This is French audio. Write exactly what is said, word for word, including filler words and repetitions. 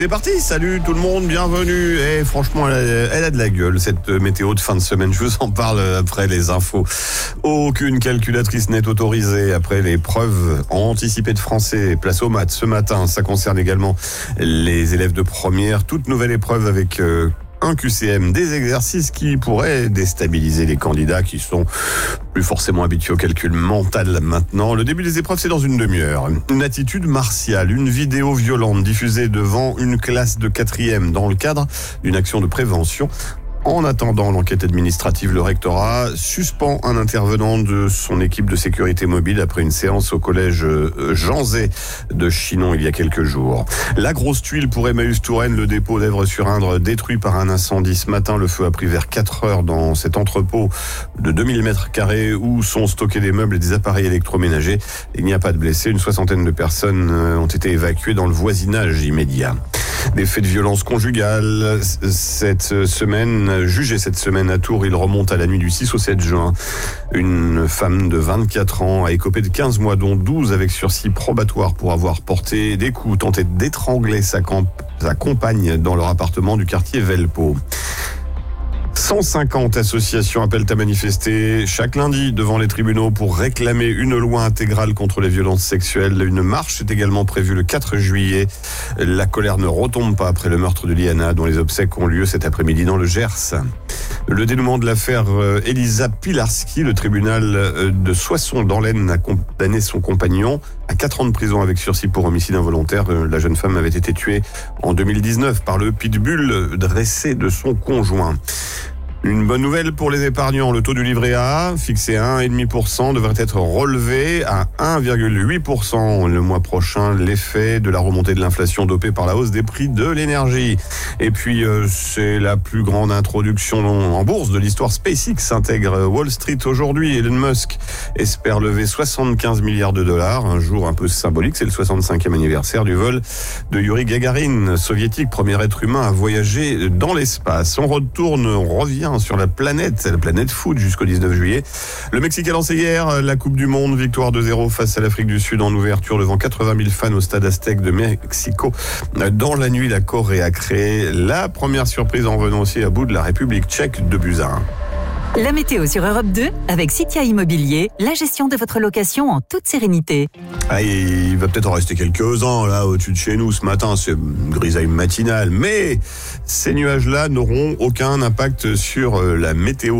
C'est parti, salut tout le monde, bienvenue. Et franchement, elle a, elle a de la gueule, cette météo de fin de semaine. Je vous en parle après les infos. Aucune calculatrice n'est autorisée après les preuves anticipées de français. Place aux maths ce matin. Ça concerne également les élèves de première. Toute nouvelle épreuve avec euh, un Q C M, des exercices qui pourraient déstabiliser les candidats qui sont plus forcément habitués au calcul mental maintenant. Le début des épreuves, c'est dans une demi-heure. Une attitude martiale, une vidéo violente diffusée devant une classe de quatrième dans le cadre d'une action de prévention. En attendant l'enquête administrative, le rectorat suspend un intervenant de son équipe de sécurité mobile après une séance au collège Jean Zay de Chinon il y a quelques jours. La grosse tuile pour Emmaüs Touraine, le dépôt d'Èvres-sur-Indre détruit par un incendie ce matin. Le feu a pris vers quatre heures dans cet entrepôt de deux mille mètres carrés où sont stockés des meubles et des appareils électroménagers. Il n'y a pas de blessés. Une soixantaine de personnes ont été évacuées dans le voisinage immédiat. Des faits de violence conjugale cette semaine, jugés cette semaine à Tours, il remonte à la nuit du six au sept juin. Une femme de vingt-quatre ans a écopé de quinze mois, dont douze avec sursis probatoire pour avoir porté des coups, tenté d'étrangler sa, camp- sa compagne dans leur appartement du quartier Velpeau. cent cinquante associations appellent à manifester chaque lundi devant les tribunaux pour réclamer une loi intégrale contre les violences sexuelles. Une marche est également prévue le quatre juillet. La colère ne retombe pas après le meurtre de Liana, dont les obsèques ont lieu cet après-midi dans le Gers. Le dénouement de l'affaire Elisa Pilarski, le tribunal de Soissons dans l'Aisne a condamné son compagnon à quatre ans de prison avec sursis pour homicide involontaire. La jeune femme avait été tuée en deux mille dix-neuf par le pitbull dressé de son conjoint. Une bonne nouvelle pour les épargnants. Le taux du livret A, fixé à un virgule cinq pour cent, devrait être relevé à un virgule huit pour cent le mois prochain. L'effet de la remontée de l'inflation dopée par la hausse des prix de l'énergie. Et puis, euh, c'est la plus grande introduction en bourse de l'histoire. SpaceX intègre Wall Street aujourd'hui. Elon Musk espère lever soixante-quinze milliards de dollars. Un jour un peu symbolique, c'est le soixante-cinquième anniversaire du vol de Yuri Gagarin, soviétique, premier être humain à voyager dans l'espace. On retourne, on revient sur la planète, la planète foot jusqu'au dix-neuf juillet. Le Mexique a lancé hier la Coupe du Monde, victoire deux zéro face à l'Afrique du Sud en ouverture devant quatre-vingt mille fans au stade Aztec de Mexico. Dans la nuit, la Corée a créé la première surprise en venant aussi à bout de la République tchèque de buts à un. La météo sur Europe deux avec Citia Immobilier, la gestion de votre location en toute sérénité. Ah, il va peut-être en rester quelques-uns là au-dessus de chez nous ce matin, c'est une grisaille matinale, mais ces nuages-là n'auront aucun impact sur la météo.